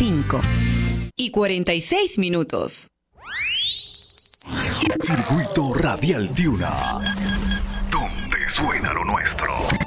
5:46. Circuito Radial Tiuna, donde suena lo nuestro.